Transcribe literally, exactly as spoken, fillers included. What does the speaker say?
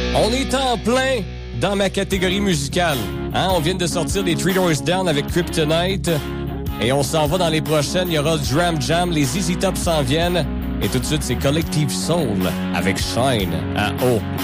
On est en plein dans ma catégorie musicale. Hein? On vient de sortir les Three Doors Down avec Kryptonite. Et on s'en va dans les prochaines. Il y aura du Dram Jam, les Z Z Top s'en viennent. Et tout de suite, c'est Collective Soul avec Shine à O.